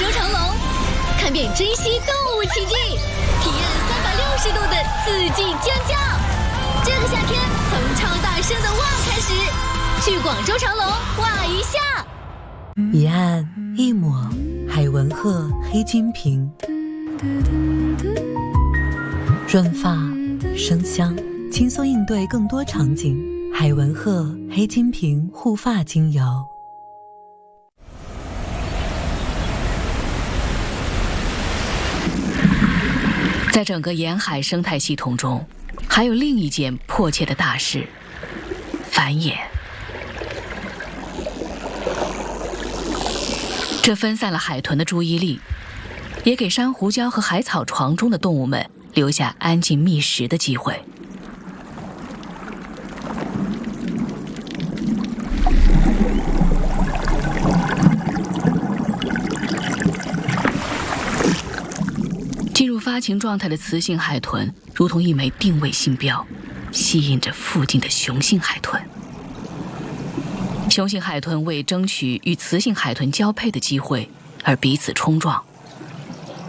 周长隆，看遍珍稀动物奇迹，体验360度的四季尖叫。这个夏天，从超大声的哇开始，去广州长隆哇一下。 一按一抹，海文鹤黑金瓶，润发生香，轻松应对更多场景。海文鹤黑金瓶护发精油。 在整个沿海生态系统中，还有另一件迫切的大事——繁衍。这分散了海豚的注意力，也给珊瑚礁和海草床中的动物们留下安静觅食的机会。进入发情状态的雌性海豚如同一枚定位信标，吸引着附近的雄性海豚。雄性海豚为争取与雌性海豚交配的机会而彼此冲撞，